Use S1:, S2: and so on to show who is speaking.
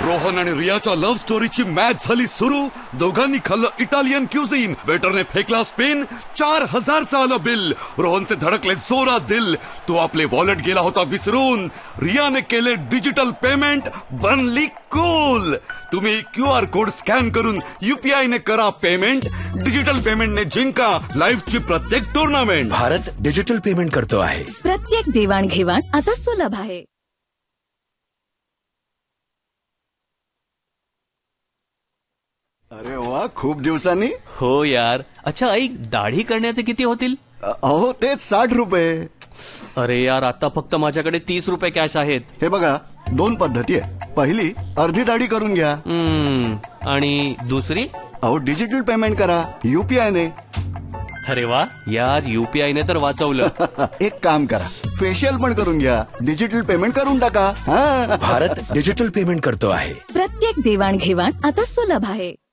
S1: रोहन आणि रियाच्या love स्टोरीची match झाली सुरू. दोघांनी खाल्लं इटालियन क्युझिन. वेटरने फेकला स्पिन. 4000चं आलं बिल. रोहनचे धडकले जोरात दिल. तो आपले वॉलेट गेला होता विसरून. रियाने केले डिजिटल पेमेंट. बनली कूल. तुम्ही QR कोड स्कॅन करून UPI ने करा पेमेंट. डिजिटल पेमेंटने जिंका लाईफची प्रत्येक टुर्नामेंट.
S2: भारत डिजिटल पेमेंट करतो आहे.
S3: प्रत्येक देवाणघेवाण आता सुलभ आहे.
S4: अरे वा, खूप दिवसांनी.
S5: हो यार. अच्छा ऐक, दाढी करण्याचे किती होतील?
S4: अहो तेच 60 रुपये.
S5: अरे यार, आता फक्त माझ्याकडे 30 रुपये कॅश आहेत.
S4: हे बघा, 2 पद्धती आहे. पहिली, अर्धी दाढी करून घ्या.
S5: आणि दुसरी?
S4: अहो डिजिटल पेमेंट करा UPI ने.
S5: अरे वा यार, UPI ने तर वाचवलं.
S4: एक काम करा, फेशियल पण करून घ्या. डिजिटल पेमेंट करून टाका.
S2: भारत डिजिटल पेमेंट करतो आहे.
S3: प्रत्येक देवाणघेवाण आता सुलभ आहे.